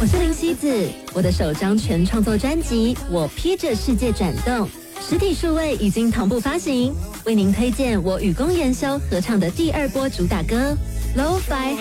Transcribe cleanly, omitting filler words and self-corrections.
我是林希子，我的首张全创作专辑《我披着世界转动》实体数位已经同步发行，为您推荐我与公研修合唱的第2波主打歌《Lo-Fi